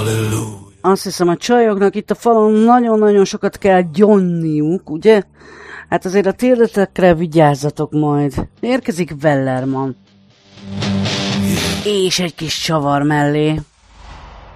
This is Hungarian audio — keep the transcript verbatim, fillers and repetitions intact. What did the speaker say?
Azt hiszem, a csajoknak itt a falon nagyon-nagyon sokat kell gyonniuk, ugye? Hát azért a térdetekre vigyázzatok majd. Érkezik Wellerman. És egy kis csavar mellé.